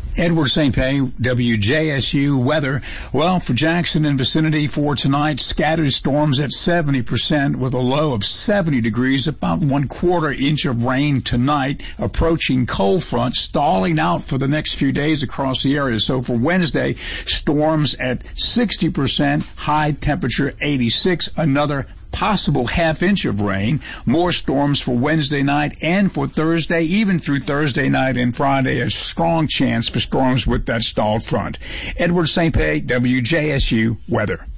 Edward St. Pé, WJSU weather. Well, for Jackson and vicinity for tonight, scattered storms at 70% with a low of 70 degrees, about 1/4 inch of rain tonight, approaching cold front, stalling out for the next few days across the area. So for Wednesday, storms at 60%, high temperature 86, another possible half-inch of rain. More storms for Wednesday night and for Thursday, even through Thursday night and Friday. A strong chance for storms with that stalled front. Edward St. Pé, WJSU weather.